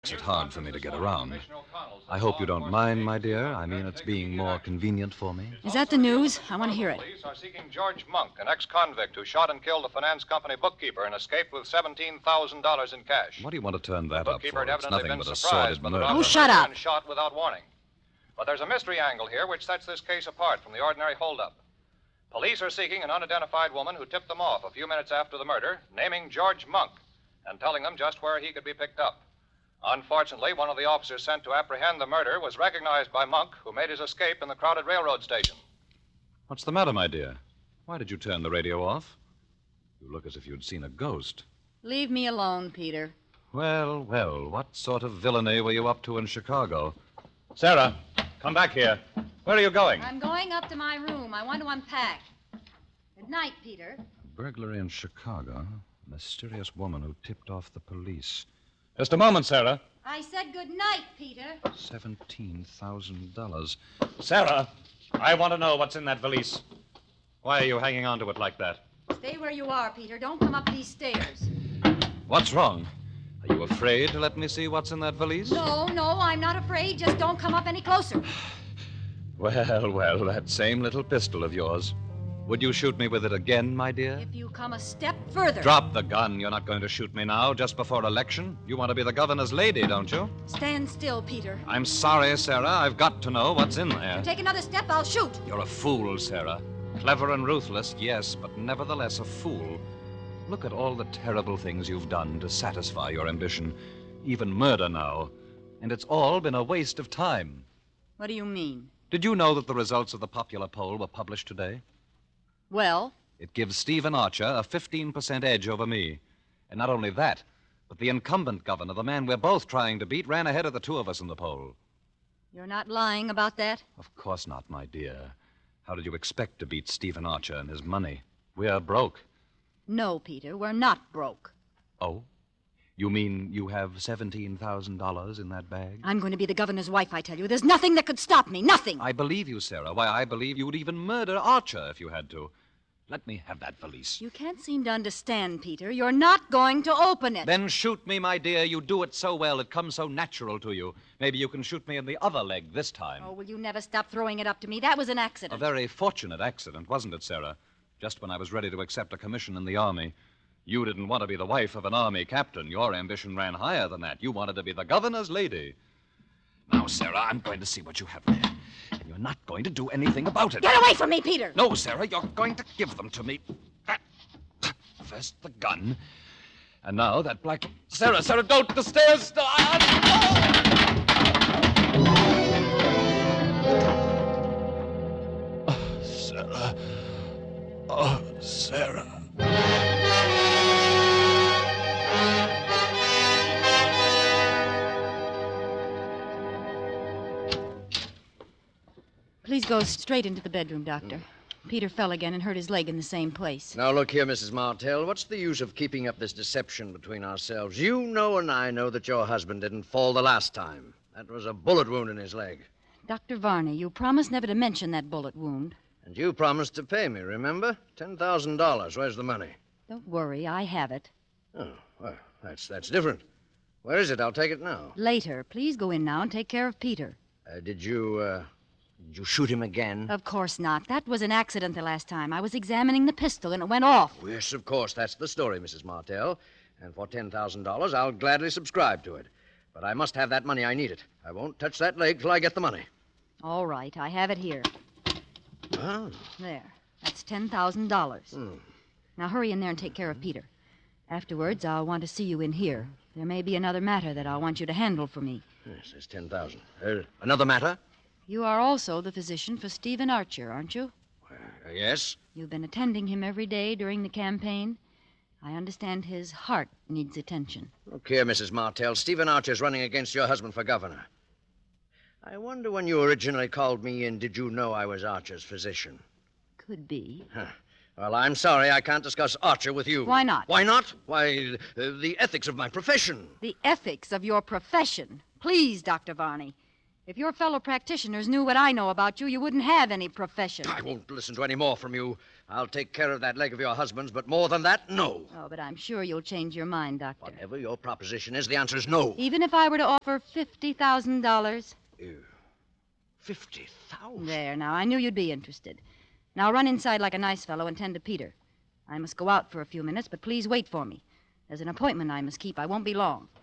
Makes it hard for me to get around. I hope you don't mind, my dear. I mean, it's being more convenient for me. Is that the news? I want to hear it. Police are seeking George Monk, an ex-convict who shot and killed the finance company bookkeeper and escaped with $17,000 in cash. What do you want to turn that up Bookkeeper for? had It's evidently nothing been but a surprised sordid by the murder. robber Oh, shut up. and shot without warning. But there's a mystery angle here which sets this case apart from the ordinary holdup. Police are seeking an unidentified woman who tipped them off a few minutes after the murder, naming George Monk and telling them just where he could be picked up. Unfortunately, one of the officers sent to apprehend the murder was recognized by Monk, who made his escape in the crowded railroad station. What's the matter, my dear? Why did you turn the radio off? You look as if you'd seen a ghost. Leave me alone, Peter. Well, what sort of villainy were you up to in Chicago? Sarah, come back here. Where are you going? I'm going up to my room. I want to unpack. Good night, Peter. Burglary in Chicago. A mysterious woman who tipped off the police. Just a moment, Sarah. I said good night, Peter. $17,000. Sarah, I want to know what's in that valise. Why are you hanging on to it like that? Stay where you are, Peter. Don't come up these stairs. What's wrong? Are you afraid to let me see what's in that valise? No, I'm not afraid. Just don't come up any closer. Well, that same little pistol of yours. Would you shoot me with it again, my dear? If you come a step further. Drop the gun. You're not going to shoot me now, just before election. You want to be the governor's lady, don't you? Stand still, Peter. I'm sorry, Sarah. I've got to know what's in there. Take another step, I'll shoot. You're a fool, Sarah. Clever and ruthless, yes, but nevertheless a fool. Look at all the terrible things you've done to satisfy your ambition. Even murder now. And it's all been a waste of time. What do you mean? Did you know that the results of the popular poll were published today? Well? It gives Stephen Archer a 15% edge over me. And not only that, but the incumbent governor, the man we're both trying to beat, ran ahead of the two of us in the poll. You're not lying about that? Of course not, my dear. How did you expect to beat Stephen Archer and his money? We're broke. No, Peter, we're not broke. Oh? You mean you have $17,000 in that bag? I'm going to be the governor's wife, I tell you. There's nothing that could stop me. Nothing. I believe you, Sarah. Why, I believe you would even murder Archer if you had to. Let me have that valise. You can't seem to understand, Peter. You're not going to open it. Then shoot me, my dear. You do it so well. It comes so natural to you. Maybe you can shoot me in the other leg this time. Oh, will you never stop throwing it up to me? That was an accident. A very fortunate accident, wasn't it, Sarah? Just when I was ready to accept a commission in the Army. You didn't want to be the wife of an Army captain. Your ambition ran higher than that. You wanted to be the governor's lady. Now, Sarah, I'm going to see what you have there. And you're not going to do anything about it. Get away from me, Peter! No, Sarah, you're going to give them to me. First the gun. And now that black... Sarah, don't! The stairs! Sarah. Oh, Sarah. Please go straight into the bedroom, Doctor. Peter fell again and hurt his leg in the same place. Now, look here, Mrs. Martell. What's the use of keeping up this deception between ourselves? You know and I know that your husband didn't fall the last time. That was a bullet wound in his leg. Dr. Varney, you promised never to mention that bullet wound. And you promised to pay me, remember? $10,000. Where's the money? Don't worry, I have it. Oh, well, that's different. Where is it? I'll take it now. Later. Please go in now and take care of Peter. Did you shoot him again? Of course not. That was an accident the last time. I was examining the pistol and it went off. Oh, yes, of course. That's the story, Mrs. Martell. And for $10,000, I'll gladly subscribe to it. But I must have that money. I need it. I won't touch that leg till I get the money. All right. I have it here. Oh. There. That's $10,000. Now hurry in there and take care of Peter. Afterwards, I'll want to see you in here. There may be another matter that I'll want you to handle for me. Yes, there's $10,000. Another matter? You are also the physician for Stephen Archer, aren't you? Yes. You've been attending him every day during the campaign. I understand his heart needs attention. Look here, Mrs. Martell. Stephen Archer's running against your husband for governor. I wonder when you originally called me in, did you know I was Archer's physician? Could be. Huh. Well, I'm sorry I can't discuss Archer with you. Why not? Why not? Why, the ethics of my profession. The ethics of your profession. Please, Dr. Varney. If your fellow practitioners knew what I know about you, you wouldn't have any profession. I won't listen to any more from you. I'll take care of that leg of your husband's, but more than that, no. Oh, but I'm sure you'll change your mind, Doctor. Whatever your proposition is, the answer is no. Even if I were to offer $50,000? 50,000? There, now, I knew you'd be interested. Now run inside like a nice fellow and tend to Peter. I must go out for a few minutes, but please wait for me. There's an appointment I must keep. I won't be long.